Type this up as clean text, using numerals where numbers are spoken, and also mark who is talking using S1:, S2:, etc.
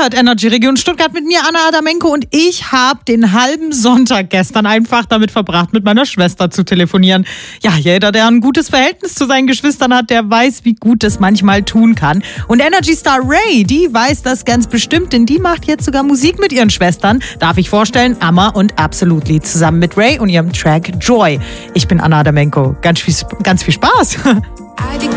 S1: hört Energy Region Stuttgart mit mir, Anna Adamenko, und ich habe den halben Sonntag gestern einfach damit verbracht, mit meiner Schwester zu telefonieren. Ja, jeder, der ein gutes Verhältnis zu seinen Geschwistern hat, der weiß, wie gut es manchmal tun kann. Und Energy Star Ray, die weiß das ganz bestimmt, denn die macht jetzt sogar Musik mit ihren Schwestern. Darf ich vorstellen, Amma und Absolutely zusammen mit Ray und ihrem Track Joy. Ich bin Anna Adamenko. Ganz viel Spaß.